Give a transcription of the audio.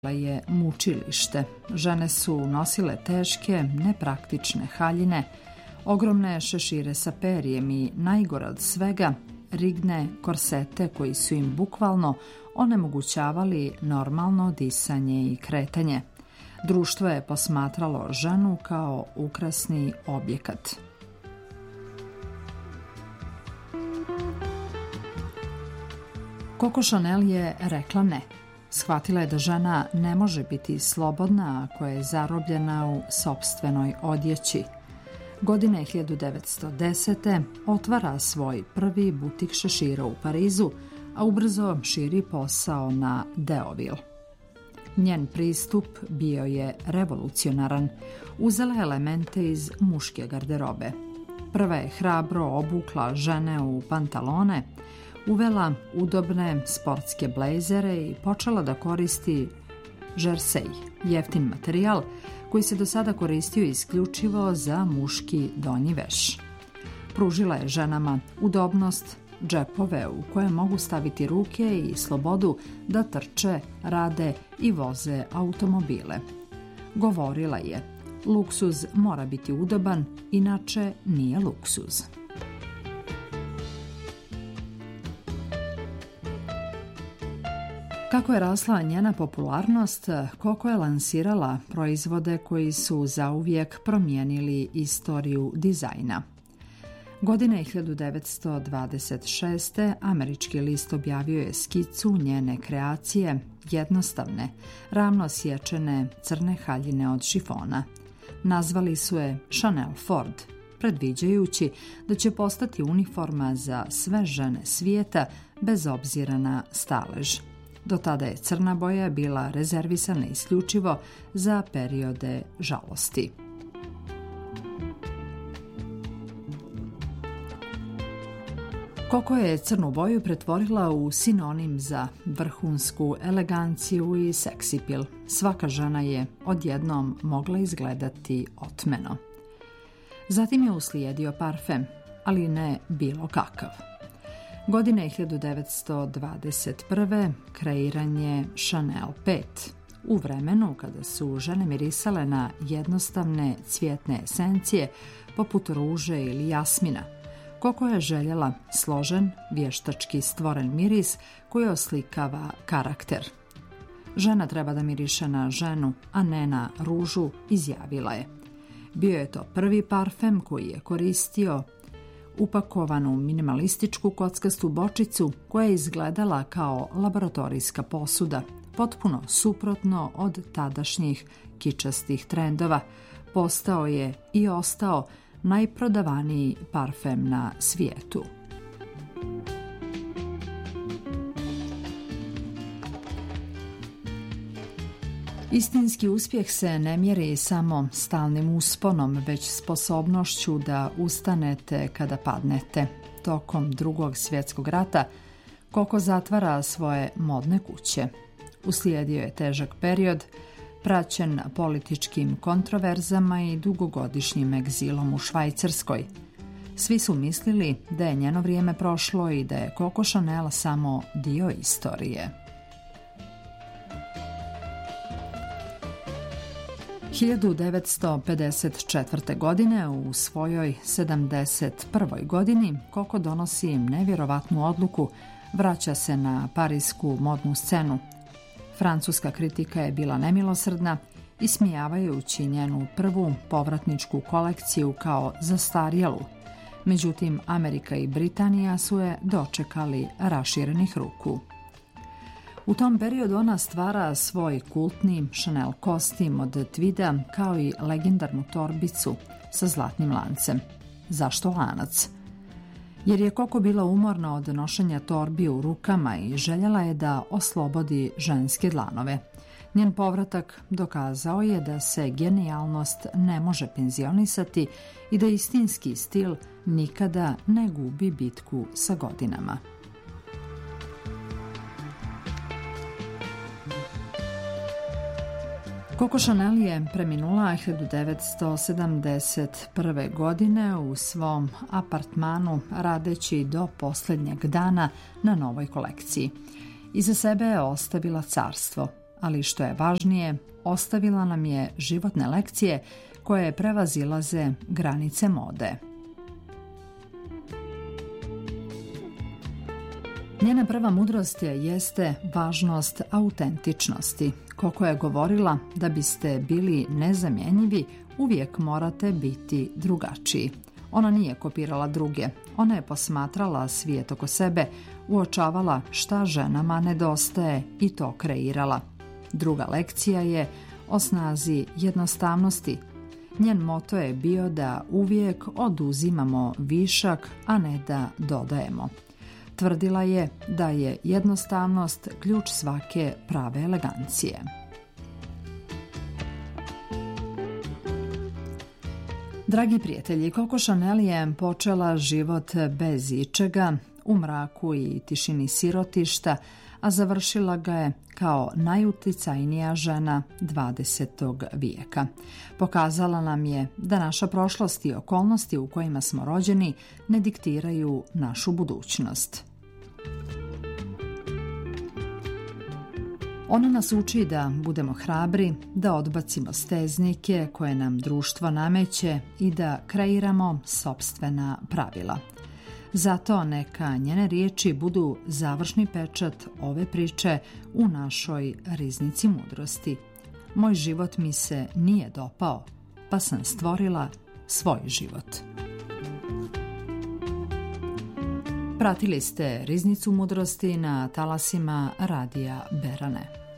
je mučilište. Žene su nosile teške, nepraktične haljine, ogromne šešire sa perjem i, najgore od svega, rigne korsete koji su im bukvalno onemogućavali normalno disanje i kretanje. Društvo je posmatralo ženu kao ukrasni objekat. Coco Chanel je rekla ne. Shvatila je da žena ne može biti slobodna ako je zarobljena u sopstvenoj odjeći. Godine 1910. otvara svoj prvi butik šešira u Parizu, a ubrzo širi posao na Deauville. Njen pristup bio je revolucionaran. Uzela je elemente iz muške garderobe. Prva je hrabro obukla žene u pantalone, uvela udobne sportske blejzere i počela da koristi žersej, jeftin materijal koji se do sada koristio isključivo za muški donji veš. Pružila je ženama udobnost, džepove u koje mogu staviti ruke i slobodu da trče, rade i voze automobile. Govorila je, luksuz mora biti udoban, inače nije luksuz. Kako je rasla njena popularnost, Coco je lansirala proizvode koji su zauvijek promijenili istoriju dizajna. Godine 1926. američki list objavio je skicu njene kreacije, jednostavne, ravno sječene crne haljine od šifona. Nazvali su je Chanel Ford, predviđajući da će postati uniforma za sve žene svijeta bez obzira na stalež. Do tada je crna boja bila rezervisana isključivo za periode žalosti. Coco je crnu boju pretvorila u sinonim za vrhunsku eleganciju i seksipil. Svaka žena je odjednom mogla izgledati otmeno. Zatim je uslijedio parfem, ali ne bilo kakav. Godine 1921. kreiran je Chanel 5. U vremenu kada su žene mirisale na jednostavne cvjetne esencije poput ruže ili jasmina, Coco je željela složen, vještački stvoren miris koji oslikava karakter. Žena treba da miriše na ženu, a ne na ružu, izjavila je. Bio je to prvi parfem koji je koristio upakovanu minimalističku kockastu bočicu koja je izgledala kao laboratorijska posuda, potpuno suprotno od tadašnjih kičastih trendova. Postao je i ostao najprodavaniji parfem na svijetu. Istinski uspjeh se ne mjeri samo stalnim usponom, već sposobnošću da ustanete kada padnete. Tokom Drugog svjetskog rata Coco zatvara svoje modne kuće. Uslijedio je težak period, praćen političkim kontroverzama i dugogodišnjim egzilom u Švajcarskoj. Svi su mislili da je njeno vrijeme prošlo i da je Coco Chanel samo dio istorije. 1954. godine, u svojoj 71. godini, Coco donosi nevjerovatnu odluku, vraća se na parijsku modnu scenu. Francuska kritika je bila nemilosrdna, ismijavajući njenu prvu povratničku kolekciju kao zastarjelu. Međutim, Amerika i Britanija su je dočekali raširenih ruku. U tom periodu ona stvara svoj kultni Chanel kostim od tvida kao i legendarnu torbicu sa zlatnim lancem. Zašto lanac? Jer je Coco bila umorna od nošenja torbi u rukama i željela je da oslobodi ženske dlanove. Njen povratak dokazao je da se genijalnost ne može penzionisati i da istinski stil nikada ne gubi bitku sa godinama. Coco Chanel je preminula 1971. godine u svom apartmanu radeći do posljednjeg dana na novoj kolekciji. Iza sebe je ostavila carstvo, ali što je važnije, ostavila nam je životne lekcije koje prevazilaze granice mode. Njena prva mudrost jeste važnost autentičnosti. Koliko je govorila, da biste bili nezamjenjivi, uvijek morate biti drugačiji. Ona nije kopirala druge, ona je posmatrala svijet oko sebe, uočavala šta ženama nedostaje i to kreirala. Druga lekcija je o snazi jednostavnosti. Njen moto je bio da uvijek oduzimamo višak, a ne da dodajemo. Tvrdila je da je jednostavnost ključ svake prave elegancije. Dragi prijatelji, Coco Chanel je počela život bez ičega, u mraku i tišini sirotišta, a završila ga je kao najuticajnija žena 20. vijeka. Pokazala nam je da naša prošlost i okolnosti u kojima smo rođeni ne diktiraju našu budućnost. Ona nas uči da budemo hrabri, da odbacimo steznike koje nam društvo nameće i da kreiramo sopstvena pravila. Zato neka njene riječi budu završni pečat ove priče u našoj riznici mudrosti. Moj život mi se nije dopao, pa sam stvorila svoj život. Pratili ste Riznicu mudrosti na talasima Radija Berane.